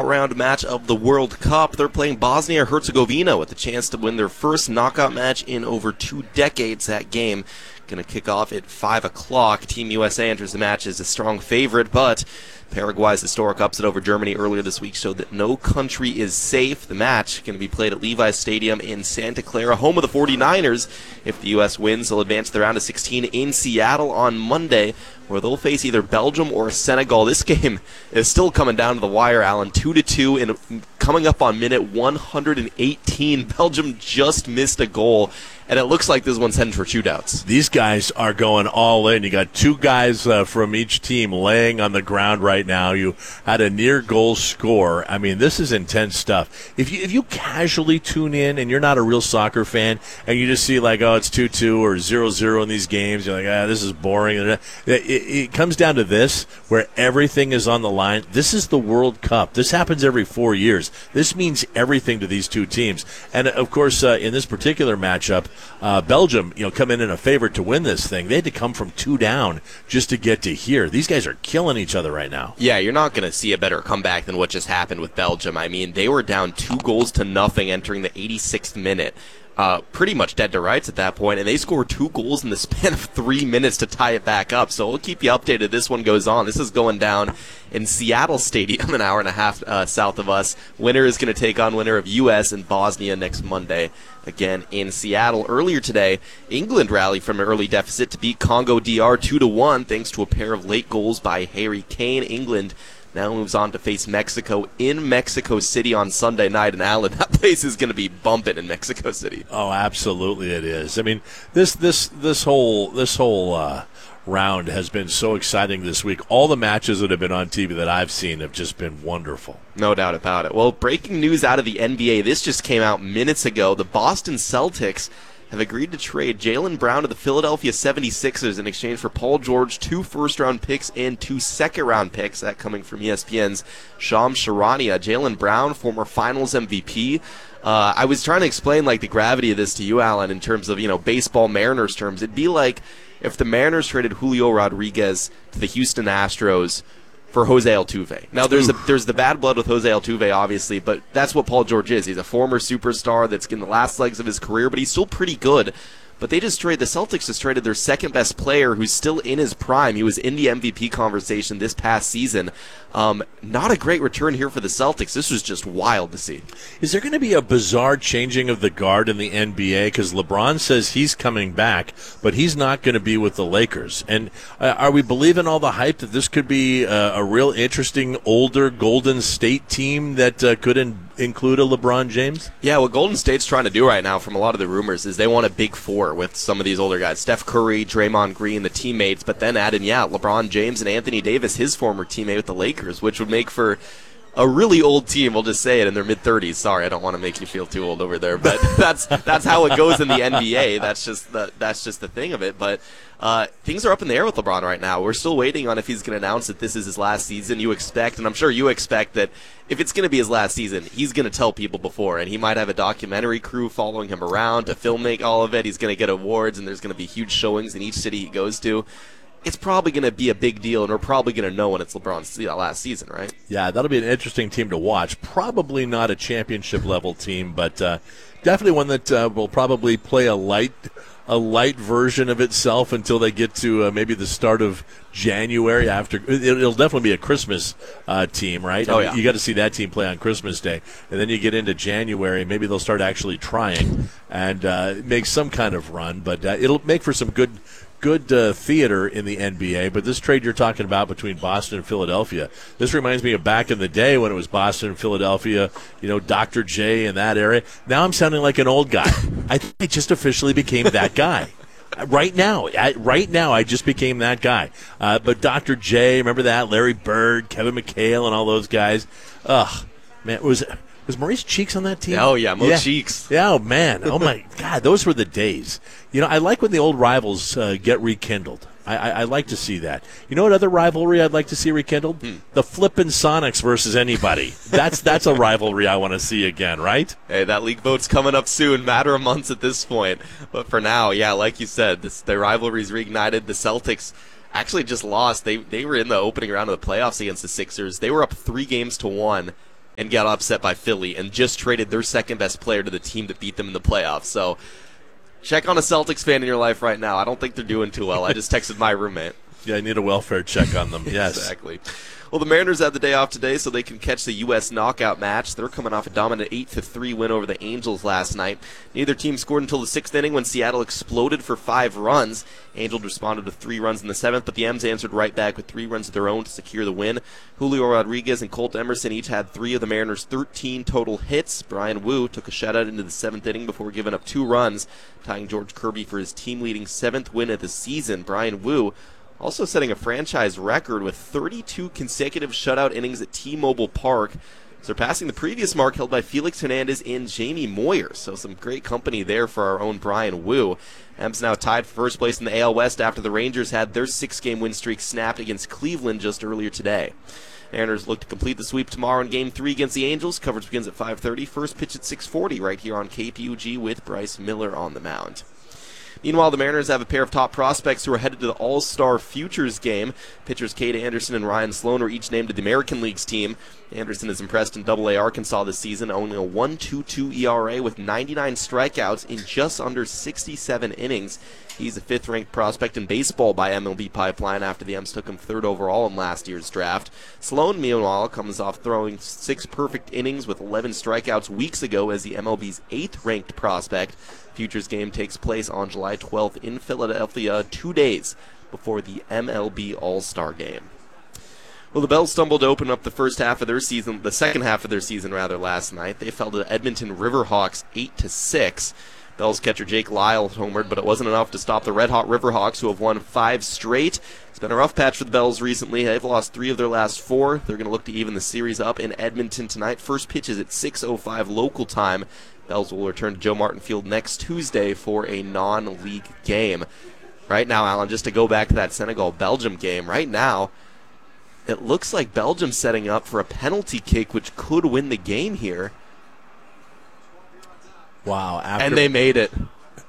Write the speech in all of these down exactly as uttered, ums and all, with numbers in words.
round match of the World Cup. They're playing Bosnia-Herzegovina with a chance to win their first knockout match in over two decades. That game going to kick off at five o'clock. Team U S A enters the match as a strong favorite, but Paraguay's historic upset over Germany earlier this week showed that no country is safe. The match going to be played at Levi's Stadium in Santa Clara, home of the forty-niners. If the U S wins, they'll advance to the round of sixteen in Seattle on Monday, where they'll face either Belgium or Senegal. This game is still coming down to the wire, Alan. Two to two, and coming up on minute one hundred eighteen, Belgium just missed a goal, and it looks like this one's heading for shootouts. These guys are going all in. You got two guys uh, from each team laying on the ground right now. You had a near goal score. I mean, this is intense stuff. If you if you casually tune in and you're not a real soccer fan and you just see like, oh, it's two two or zero zero in these games, you're like, ah, this is boring. It, it, it comes down to this, where everything is on the line. This is the World Cup. This happens every four years. This means everything to these two teams. And, of course, uh, in this particular matchup, uh, Belgium, you know, come in in a favorite to win this thing. They had to come from two down just to get to here. These guys are killing each other right now. Yeah, you're not going to see a better comeback than what just happened with Belgium. I mean, they were down two goals to nothing entering the eighty-sixth minute. Uh, pretty much dead to rights at that point, and they scored two goals in the span of three minutes to tie it back up. So we'll keep you updated. This one goes on. This is going down in Seattle Stadium, an hour and a half uh, south of us. Winner is going to take on winner of U S and Bosnia next Monday, again in Seattle. Earlier today, England rallied from an early deficit to beat Congo D R two to one, thanks to a pair of late goals by Harry Kane. England now moves on to face Mexico in Mexico City on Sunday night. And Alan, that place is going to be bumping in Mexico City. Oh, absolutely it is. I mean, this this this whole this whole uh, round has been so exciting this week. All the matches that have been on T V that I've seen have just been wonderful. No doubt about it. Well, breaking news out of the N B A. This just came out minutes ago. The Boston Celtics have agreed to trade Jaylen Brown to the Philadelphia seventy-sixers in exchange for Paul George, two first-round picks, and two second-round picks. That coming from E S P N's Shams Charania. Jaylen Brown, former Finals M V P. Uh, I was trying to explain like the gravity of this to you, Alan, in terms of, you know, baseball Mariners terms. It'd be like if the Mariners traded Julio Rodriguez to the Houston Astros for Jose Altuve. Now, there's a, there's the bad blood with Jose Altuve, obviously, but that's what Paul George is. He's a former superstar that's in the last legs of his career, but he's still pretty good. But they just traded, the Celtics just traded their second-best player who's still in his prime. He was in the M V P conversation this past season. Um, not a great return here for the Celtics. This was just wild to see. Is there going to be a bizarre changing of the guard in the N B A? Because LeBron says he's coming back, but he's not going to be with the Lakers. And uh, are we believing all the hype that this could be a, a real interesting, older Golden State team that uh, could in- include a LeBron James? Yeah, what Golden State's trying to do right now, from a lot of the rumors, is they want a big four with some of these older guys. Steph Curry, Draymond Green, the teammates, but then add in, yeah, LeBron James and Anthony Davis, his former teammate with the Lakers, which would make for a really old team. We'll just say it, in their mid-thirties. Sorry, I don't want to make you feel too old over there, but that's that's how it goes in the N B A. That's just the that's just the thing of it. But uh, things are up in the air with LeBron right now. We're still waiting on if he's going to announce that this is his last season. You expect, and I'm sure you expect, that if it's going to be his last season, he's going to tell people before, and he might have a documentary crew following him around to filmmake all of it. He's going to get awards, and there's going to be huge showings in each city he goes to. It's probably going to be a big deal, and we're probably going to know when it's LeBron's last season, right? Yeah, that'll be an interesting team to watch. Probably not a championship-level team, but uh, definitely one that uh, will probably play a light a light version of itself until they get to uh, maybe the start of January. After it'll definitely be a Christmas uh, team, right? Oh, I mean, yeah. You got to see that team play on Christmas Day, and then you get into January. Maybe they'll start actually trying and uh, make some kind of run, but uh, it'll make for some good. Good uh, theater in the N B A, but this trade you're talking about between Boston and Philadelphia, this reminds me of back in the day when it was Boston and Philadelphia, you know, Doctor J in that area. Now I'm sounding like an old guy. I think I just officially became that guy. Right now, I, right now, I just became that guy. Uh, but Doctor J, remember that? Larry Bird, Kevin McHale, and all those guys. Ugh, man, was was Maurice Cheeks on that team? Oh yeah, Mo yeah. Cheeks. Yeah, oh man, oh my God, those were the days. You know, I like when the old rivals uh, get rekindled. I, I, I like to see that. You know what other rivalry I'd like to see rekindled? Hmm. The flippin' Sonics versus anybody. That's that's a rivalry I want to see again, right? Hey, that league vote's coming up soon. Matter of months at this point. But for now, yeah, like you said, this, the rivalry's reignited. The Celtics actually just lost. They they were in the opening round of the playoffs against the Sixers. They were up three games to one. and got upset by Philly and just traded their second-best player to the team that beat them in the playoffs. So check on a Celtics fan in your life right now. I don't think they're doing too well. I just texted my roommate. Yeah, I need a welfare check on them. Yes. Exactly. Well, the Mariners had the day off today so they can catch the U S knockout match. They're coming off a dominant eight to three win over the Angels last night. Neither team scored until the sixth inning when Seattle exploded for five runs. Angels responded with three runs in the seventh, but the M's answered right back with three runs of their own to secure the win. Julio Rodriguez and Colt Emerson each had three of the Mariners' thirteen total hits. Brian Wu took a shutout into the seventh inning before giving up two runs, tying George Kirby for his team-leading seventh win of the season. Brian Wu also setting a franchise record with thirty-two consecutive shutout innings at T-Mobile Park, surpassing the previous mark held by Felix Hernandez and Jamie Moyer. So some great company there for our own Brian Wu. M's now tied for first place in the A L West after the Rangers had their six-game win streak snapped against Cleveland just earlier today. Mariners look to complete the sweep tomorrow in Game three against the Angels. Coverage begins at five thirty. First pitch at six forty right here on K P U G with Bryce Miller on the mound. Meanwhile, the Mariners have a pair of top prospects who are headed to the All-Star Futures game. Pitchers Cade Anderson and Ryan Sloan were each named to the American League's team. Anderson is impressed in double A Arkansas this season, owning a one point two two E R A with ninety-nine strikeouts in just under sixty-seven innings. He's a fifth-ranked prospect in baseball by M L B Pipeline after the M's took him third overall in last year's draft. Sloan, meanwhile, comes off throwing six perfect innings with eleven strikeouts weeks ago as the M L B's eighth-ranked prospect. Futures game takes place on July twelfth in Philadelphia, two days before the M L B All-Star Game. Well, the Bells stumbled to open up the first half of their season, the second half of their season rather, last night. They fell to Edmonton Riverhawks eight to six. Bells catcher Jake Lyle homered, but it wasn't enough to stop the red-hot Riverhawks, who have won five straight. It's been a rough patch for the Bells recently. They've lost three of their last four. They're going to look to even the series up in Edmonton tonight. First pitch is at six oh five local time. Bells will return to Joe Martin Field next Tuesday for a non-league game. Right now, Alan, just to go back to that Senegal-Belgium game, right now, it looks like Belgium's setting up for a penalty kick, which could win the game here. Wow. After, and they made it.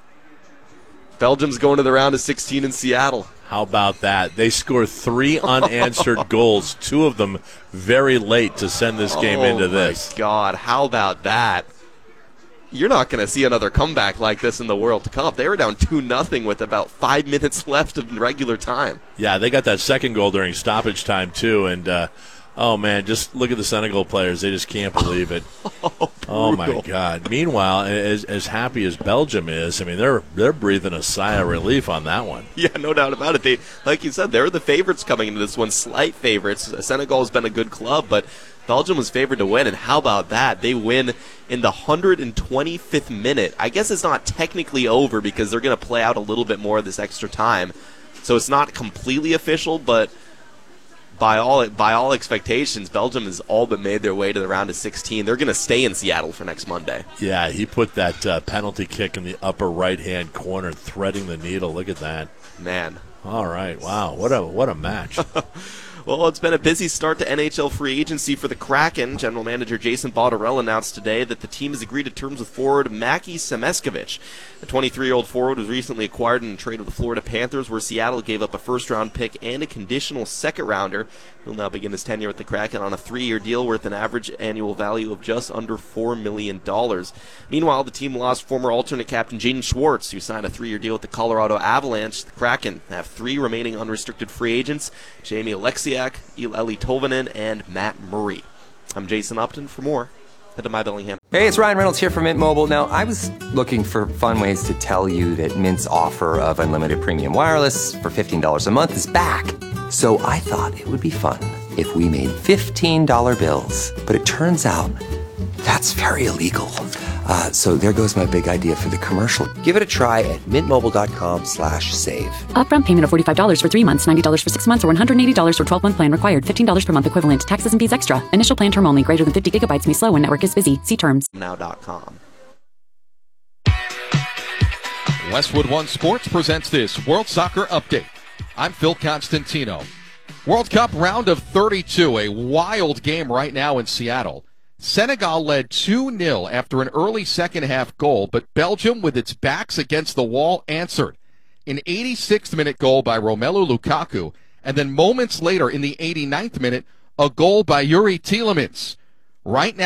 Belgium's going to the round of sixteen in Seattle. How about that? They scored three unanswered goals, two of them very late to send this game oh into this. Oh, my God. How about that? You're not going to see another comeback like this in the World Cup. They were down two nothing with about five minutes left of regular time. Yeah, they got that second goal during stoppage time, too. And, uh, oh, man, just look at the Senegal players. They just can't believe it. oh, oh, my God. Meanwhile, as, as happy as Belgium is, I mean, they're they're breathing a sigh of relief on that one. Yeah, no doubt about it. They, like you said, they're the favorites coming into this one, slight favorites. Senegal has been a good club, but Belgium was favored to win, and how about that? They win in the one hundred twenty-fifth minute. I guess it's not technically over because they're going to play out a little bit more of this extra time. So it's not completely official, but by all by all expectations, Belgium has all but made their way to the round of sixteen. They're going to stay in Seattle for next Monday. Yeah, he put that uh, penalty kick in the upper right-hand corner, threading the needle. Look at that. Man. All right, wow, what a what a match. Well, it's been a busy start to N H L free agency for the Kraken. General manager Jason Botterill announced today that the team has agreed to terms with forward Mackie Semeskovich. The twenty-three-year-old forward was recently acquired in a trade with the Florida Panthers, where Seattle gave up a first-round pick and a conditional second-rounder. He'll now begin his tenure with the Kraken on a three-year deal worth an average annual value of just under four million dollars. Meanwhile, the team lost former alternate captain Jaden Schwartz, who signed a three-year deal with the Colorado Avalanche. The Kraken have three remaining unrestricted free agents: Jamie Alexiak, Eli Tolvanen, and Matt Murray. I'm Jason Upton. For more, head to My Bellingham. Hey, it's Ryan Reynolds here from Mint Mobile. Now, I was looking for fun ways to tell you that Mint's offer of unlimited premium wireless for fifteen dollars a month is back. So I thought it would be fun if we made fifteen dollar bills. But it turns out that's very illegal. Uh, so there goes my big idea for the commercial. Give it a try at mintmobile.com slash save. Upfront payment of forty-five dollars for three months, ninety dollars for six months, or one hundred eighty dollars for twelve-month plan required. fifteen dollars per month equivalent. Taxes and fees extra. Initial plan term only. Greater than fifty gigabytes may slow when network is busy. See terms. Now dot com. Westwood One Sports presents this World Soccer Update. I'm Phil Constantino. World Cup round of thirty-two, a wild game right now in Seattle. Senegal led two nil after an early second-half goal, but Belgium, with its backs against the wall, answered. An eighty-sixth minute goal by Romelu Lukaku, and then moments later in the eighty-ninth minute, a goal by Yuri Tielemans. Right now,